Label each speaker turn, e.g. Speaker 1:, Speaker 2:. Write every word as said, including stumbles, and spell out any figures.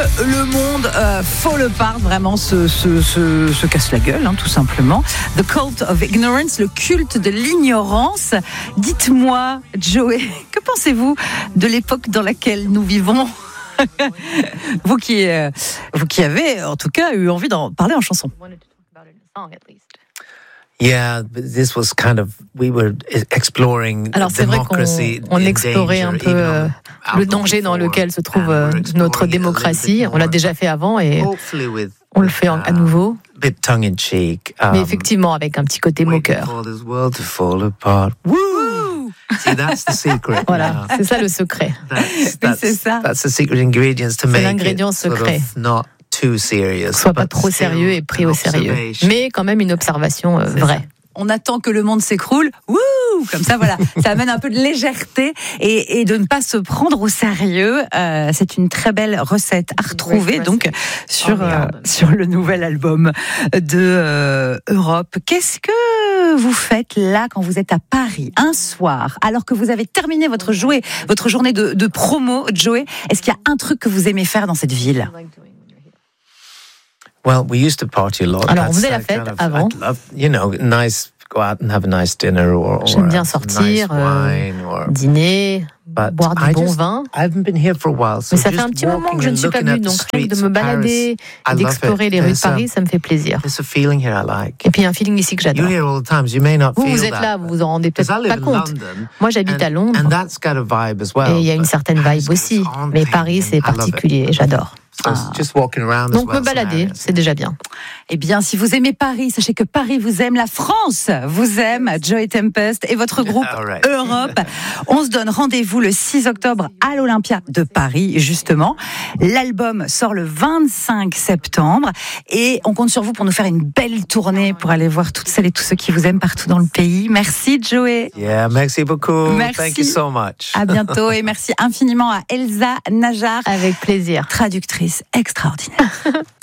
Speaker 1: le monde euh, fall apart, vraiment se, se, se, se casse la gueule, hein, tout simplement. The Cult of Ignorance, le culte de l'ignorance. Dites-moi, Joey, que pensez-vous de l'époque dans laquelle nous vivons ? vous, qui, euh, vous qui avez, en tout cas, eu envie d'en parler en chanson.
Speaker 2: Yeah, this was kind of we were exploring
Speaker 1: Alors c'est vrai qu'on on explorait un peu euh, le danger dans lequel se trouve euh, notre démocratie. On l'a déjà fait avant et on le fait à nouveau. Mais effectivement avec un petit côté moqueur. Voilà, c'est ça le secret. C'est ça. C'est l'ingrédient secret. Soit pas trop sérieux et pris au sérieux. Mais quand même une observation euh, vraie. On attend que le monde s'écroule. Wouh, comme ça, voilà. Ça amène un peu de légèreté et, et de ne pas se prendre au sérieux. Euh, c'est une très belle recette à retrouver donc sur euh, sur le nouvel album de euh, Europe. Qu'est-ce que vous faites là quand vous êtes à Paris un soir, alors que vous avez terminé votre jouet, votre journée de, de promo, Joey? Est-ce qu'il y a un truc que vous aimez faire dans cette ville?
Speaker 2: Well, we used to party a lot.
Speaker 1: Alors, on faisait la fête kind of, avant.
Speaker 2: Love, you know, nice, go out and have a nice dinner or, or
Speaker 1: J'aime bien sortir, nice euh, or, dîner, boire du bon vin.
Speaker 2: While, so
Speaker 1: Mais ça fait un petit moment que je ne suis pas venue, donc rien que de me balader et d'explorer les rues de Paris, ça me fait plaisir.
Speaker 2: Like.
Speaker 1: Et puis il y a un feeling ici que j'adore. Vous, vous êtes là, vous vous en rendez peut-être pas compte. London, Moi, j'habite and, à Londres, well, et il y a une certaine vibe aussi. Mais Paris, c'est particulier, j'adore. Ah. Donc me balader, c'est déjà bien. Eh bien, si vous aimez Paris, sachez que Paris vous aime, la France vous aime, Joey Tempest et votre groupe right. Europe. On se donne rendez-vous le six octobre à l'Olympia de Paris, justement. L'album sort le vingt-cinq septembre et on compte sur vous pour nous faire une belle tournée pour aller voir toutes celles et tous ceux qui vous aiment partout dans le pays. Merci, Joey.
Speaker 2: Yeah, merci beaucoup.
Speaker 1: Merci.
Speaker 2: Thank you so much.
Speaker 1: À bientôt et merci infiniment à Elsa Najar.
Speaker 3: Avec plaisir.
Speaker 1: Traductrice extraordinaire.